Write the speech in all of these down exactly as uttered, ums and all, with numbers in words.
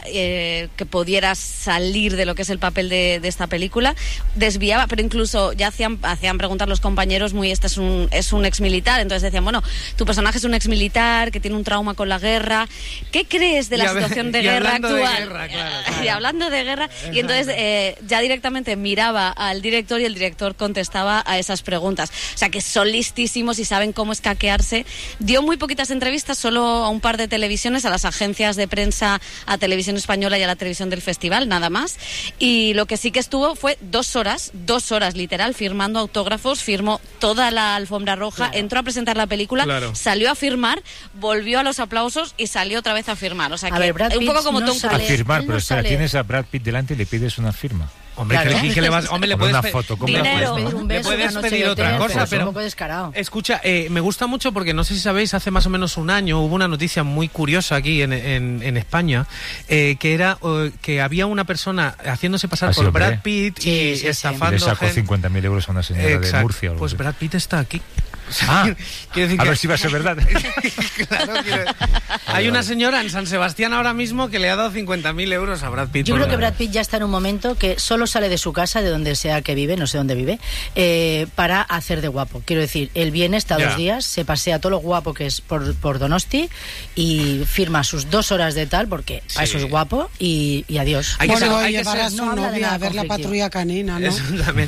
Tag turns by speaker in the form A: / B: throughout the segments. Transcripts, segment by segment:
A: eh, que pudieras salir de lo que es el papel de, de esta película. Desviaba, pero incluso ya hacían, hacían preguntar los compañeros muy, este es un, es un exmilitar, entonces decían, bueno, tu personaje es un exmilitar que tiene un trauma con la guerra. ¿Qué crees de la
B: y
A: situación de
B: y
A: guerra
B: actual?
A: De
B: guerra, claro, claro.
A: Y hablando de guerra, y entonces eh, ya directamente miraba al director y el director contestaba a esas preguntas. O sea que son listísimos y saben cómo escaquearse. Dio muy poquitas entrevistas, solo a un par de televisiones, a las agencias de prensa, a Televisión Española y a la televisión del festival, nada más. Y lo que sí que estuvo fue dos horas, dos horas literal, firmando autógrafos, firmó toda la alfombra roja, claro. Entró a presentar la película, claro. Salió a firmar, volvió a los aplausos y salió otra vez a firmar. O sea
C: a
A: que
C: ver, Brad
A: un
C: Pitt
A: poco como
C: no
A: Tom
C: sale,
A: Cruise.
D: A firmar, pero
C: no
D: espera,
C: sale.
D: tienes a Brad Pitt delante y le pides una firma.
B: Hombre,
C: claro.
B: ¿qué, ¿qué le vas? Hombre, le puedes
D: una
B: pe-
D: foto, ¿cómo
A: Dinero.
D: le
C: Pedir un
B: Le
C: beso,
B: puedes
C: una noche
B: pedir
C: de
B: otra
C: hotel,
B: cosa,
C: pero es
B: pero-
C: un poco descarado.
B: Escucha, eh, me gusta mucho porque no sé si sabéis, hace más o menos un año hubo una noticia muy curiosa aquí en, en, en España, eh, que era uh, que había una persona haciéndose pasar
D: Así,
B: por
D: hombre.
B: Brad Pitt
C: Sí,
B: y
C: sí, sí.
B: estafando
D: Le sacó
B: gente.
D: cincuenta mil euros a una señora
B: Exacto.
D: de Murcia. O algo
B: Pues
D: así.
B: Brad Pitt está aquí.
D: Ah,
B: Quiero decir
D: a
B: que-
D: ver si va a ser verdad.
B: Claro, quiero- Hay una señora en San Sebastián ahora mismo que le ha dado cincuenta mil euros a Brad Pitt.
C: Yo
B: por
C: creo que
B: una-
C: Brad Pitt ya está en un momento que solo sale de su casa, de donde sea que vive, no sé dónde vive, eh, para hacer de guapo. Quiero decir, él viene, está
B: Ya.
C: dos días, se pasea todo lo guapo que es por, por Donosti y firma sus dos horas de tal, porque
B: Sí.
C: a eso es guapo, y, y adiós.
B: Hay que
E: Bueno,
B: ser- hay que
E: llevar
B: ser-
E: a su
C: no habla de
E: novia
C: nada
E: a ver la
C: conflictivo.
E: patrulla canina, ¿no?
B: Eso también.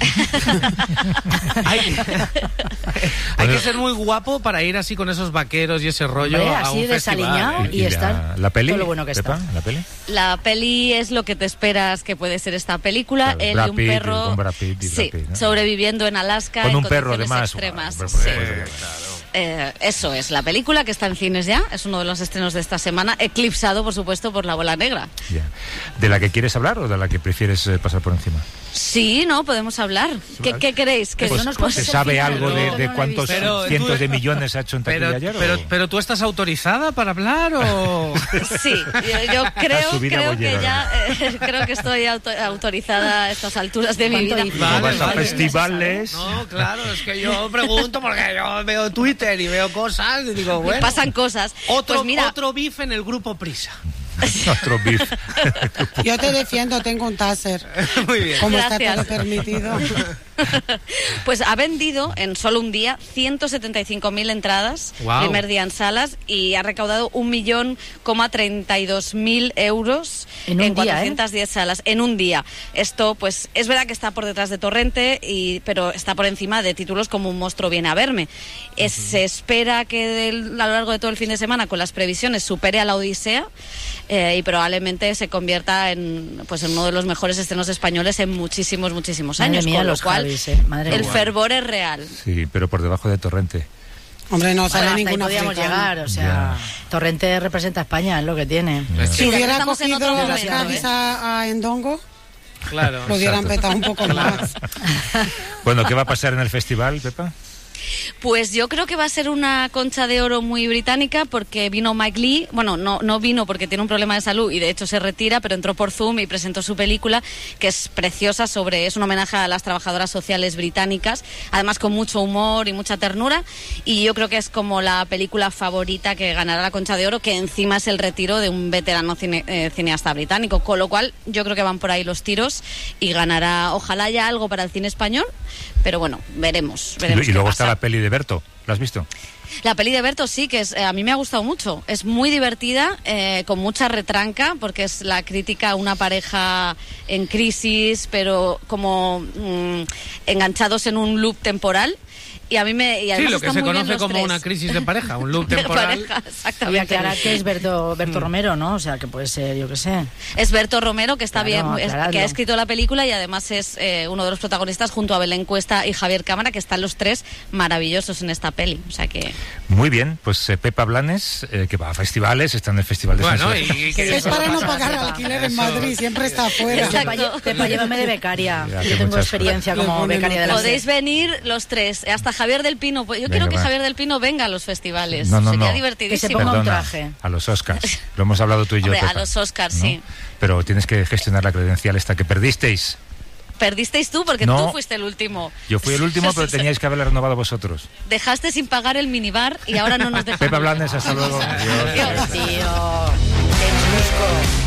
B: hay, hay que ser muy guapo para ir así con esos vaqueros y ese rollo
C: Hombre,
B: a
C: así
B: un
C: desaliñado.
B: festival.
C: Y
D: la,
C: está
D: la peli,
C: todo lo bueno que
D: Pepa,
C: está.
D: la peli.
A: La peli es lo que te esperas que puede ser esta película.
D: Claro,
A: Él
D: Brad
A: y un
D: Pitt,
A: perro,
D: con Brad Pitt y Brad
A: sí,
D: Pitt, ¿no?
A: sobreviviendo en Alaska
D: Con
A: en
D: un perro,
A: condiciones
D: además.
A: extremas.
D: Bueno,
A: Sí.
D: pues,
A: Eh, eso es, la película que está en cines ya, es uno de los estrenos de esta semana, eclipsado, por supuesto, por La Bola Negra.
D: ya. ¿De la que quieres hablar o de la que prefieres eh, pasar por encima?
A: Sí, no, podemos hablar. ¿Qué, qué queréis? Que
C: Pues
A: no
C: nos
A: nos
C: cuentes
D: ¿Se
C: el
D: sabe
C: final,
D: algo
C: no,
D: de,
C: no
D: de
C: lo he
D: cuántos
C: visto.
B: Pero
D: cientos
B: tú-
D: de millones ha hecho en taquilla
B: Pero,
D: ayer?
B: pero,
D: o-
B: pero tú estás autorizada para hablar o...
A: Sí, yo, yo creo,
D: subida
A: creo
D: bollera,
A: que ya eh, creo que estoy auto- autorizada a estas alturas de mi
C: ¿Cuánto
A: vida.
C: dices?
D: ¿No
B: Vale,
D: vas a
B: vale.
D: festivales?
B: No, claro, es que yo pregunto porque yo veo Twitter y veo cosas y digo, bueno...
A: Pasan cosas.
B: Otro,
A: Pues mira,
B: otro beef en el grupo Prisa.
D: Otro beef.
E: Yo te defiendo, tengo un taser.
B: Muy bien.
E: Como está
A: Gracias.
E: todo permitido.
A: pues ha vendido en solo un día ciento setenta y cinco mil entradas,
B: Guau.
A: primer día en salas, y ha recaudado un millón coma treinta y dos mil euros
C: En un día,
A: cuatrocientas diez salas en un día. Esto, pues, es verdad que está por detrás de Torrente, y, pero está por encima de títulos como Un monstruo viene a verme. Es- Se espera que del- a lo largo de todo el fin de semana, con las previsiones, supere a La Odisea. Eh, y probablemente se convierta en, pues, en uno de los mejores estrenos españoles en muchísimos, muchísimos
C: Madre
A: años.
C: mía,
A: con lo
C: los
A: cual,
C: Javis, eh. Madre
A: el
C: mía.
A: fervor es real.
D: Sí, pero por debajo de Torrente.
E: Hombre, no sale
C: Bueno, hasta ahí
E: ninguna
C: podíamos
E: africana.
C: llegar, o sea, Torrente representa a España, es lo que tiene.
E: Si
A: Mira,
E: hubiera
A: estamos en otro
E: cogido los
A: momento,
E: Cádiz
A: ¿eh?
E: a, a Endongo,
B: Claro.
E: lo hubieran
D: Exacto.
E: petado un poco más.
D: Bueno, ¿qué va a pasar en el festival, Pepa?
A: Pues yo creo que va a ser una concha de oro muy británica, porque vino Mike Lee, bueno, no, no vino porque tiene un problema de salud y de hecho se retira, pero entró por Zoom y presentó su película, que es preciosa, sobre, es un homenaje a las trabajadoras sociales británicas, además con mucho humor y mucha ternura, y yo creo que es como la película favorita que ganará la concha de oro, que encima es el retiro de un veterano cine- eh, cineasta británico, con lo cual yo creo que van por ahí los tiros y ganará, ojalá ya algo para el cine español, pero bueno, veremos. veremos
D: Y
A: qué
D: luego
A: pasa.
D: está la peli de Berto. ¿La has visto?
A: La peli de Berto sí, que es, eh, a mí me ha gustado mucho. Es muy divertida, eh, con mucha retranca, porque es la crítica a una pareja en crisis, pero como mm, enganchados en un loop temporal. Y a mí me... Y
B: Sí,
A: además
B: lo que
A: están
B: se
A: muy bien
B: conoce
A: los
B: como
A: tres.
B: una crisis de pareja, un loop
A: De
B: temporal.
A: pareja,
C: Y
A: exactamente.
C: aclarar que es Berto, Berto Romero, ¿no? O sea, que puede ser, yo qué sé.
A: Es Berto Romero, que está
C: Claro,
A: bien, es-
C: aclaradlo.
A: que ha escrito la película, y además es eh, uno de los protagonistas junto a Belén Cuesta y Javier Cámara, que están los tres maravillosos en esta peli. O sea que...
D: Muy bien, pues eh, Pepa Blanes, eh, que va a festivales, está en el Festival de San
B: Bueno, y,
D: Sebastián.
B: y que
E: Es para no pagar alquiler en Madrid, siempre está afuera.
A: Exacto.
C: Pepa, Pepa, llévame de becaria.
D: Ya,
C: Yo
D: que
C: tengo
D: muchas
C: experiencia
E: cosas.
C: como
E: Le ponen
C: becaria de la
A: Podéis
C: SER.
A: venir los tres, hasta Javier del Pino. Pues yo
D: Venga,
A: quiero que
D: va.
A: Javier del Pino venga a los festivales.
D: No, no,
A: Sería
D: no.
A: divertidísimo.
C: ponga un
D: Perdona,
C: traje.
D: a los Oscars. Lo hemos hablado tú y yo,
A: Hombre, a
D: Pepa,
A: los Oscars,
D: ¿no?
A: sí.
D: Pero tienes que gestionar la credencial esta que perdisteis.
A: Perdisteis tú porque
D: No.
A: tú fuiste el último.
D: Yo fui el último, pero teníais que haberla renovado vosotros.
A: Dejaste sin pagar el minibar y ahora no nos dejas.
D: Pepa Blanes, hasta luego. Adiós.
A: Adiós.
C: Tío, qué chusco.